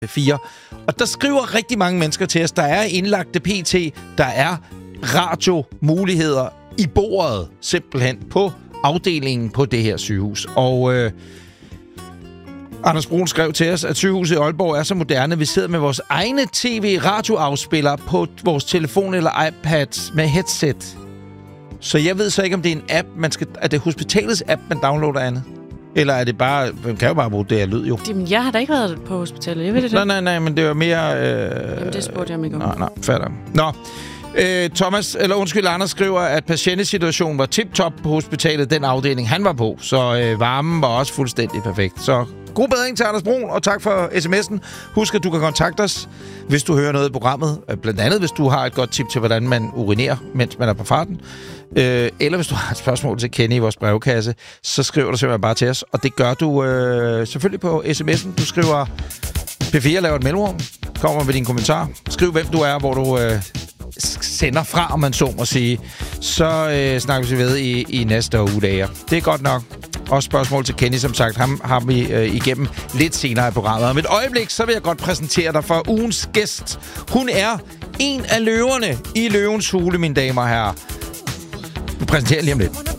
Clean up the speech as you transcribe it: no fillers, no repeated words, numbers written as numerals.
4. Og der skriver rigtig mange mennesker til os, der er indlagte PT, der er radiomuligheder i bordet, simpelthen på afdelingen på det her sygehus. Og Anders Brun skrev til os, at sygehuset i Aalborg er så moderne, vi sidder med vores egne tv-radioafspillere på vores telefon eller iPad med headset. Så jeg ved så ikke, om det er en app, er det hospitalets app, man downloader andet? Eller er det bare... Man kan jo bare bruge det her lyd, jo. Jamen, jeg har da ikke været på hospitalet. Jeg ved det. Nej, men det var mere... Jamen, det spurgte jeg mig om. Nej, fatter. Nå. Anders skriver, at patientesituationen var tip-top på hospitalet, den afdeling, han var på. Så varmen var også fuldstændig perfekt. Så god bedring til Anders Brun, og tak for sms'en. Husk, at du kan kontakte os, hvis du hører noget i programmet. Blandt andet, hvis du har et godt tip til, hvordan man urinerer, mens man er på farten. Eller hvis du har et spørgsmål til Kenny i vores brevkasse, så skriver du simpelthen bare til os. Og det gør du selvfølgelig på sms'en. Du skriver P4 laver et mellemrum. Kommer med din kommentar. Skriv, hvem du er, hvor du sender fra, om man så må sige. Så snakker vi ved i næste uge. Det er godt nok. Og spørgsmål til Kenny, som sagt, ham har vi igennem lidt senere i programmet. Om et øjeblik, så vil jeg godt præsentere dig for ugens gæst. Hun er en af løverne i Løvens Hule, mine damer og herrer. Vi præsenterer lige om lidt.